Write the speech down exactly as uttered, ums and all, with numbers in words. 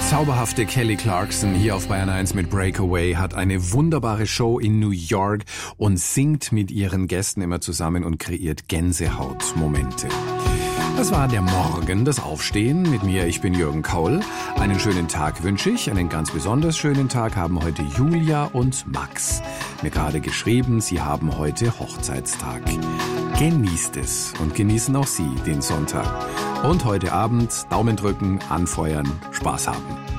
Zauberhafte Kelly Clarkson hier auf Bayern eins mit Breakaway hat eine wunderbare Show in New York und singt mit ihren Gästen immer zusammen und kreiert Gänsehautmomente. Das war der Morgen, das Aufstehen mit mir. Ich bin Jürgen Kaul. Einen schönen Tag wünsche ich. Einen ganz besonders schönen Tag haben heute Julia und Max mir gerade geschrieben. Sie haben heute Hochzeitstag. Genießt es und genießen auch Sie den Sonntag. Und heute Abend Daumen drücken, anfeuern, Spaß haben.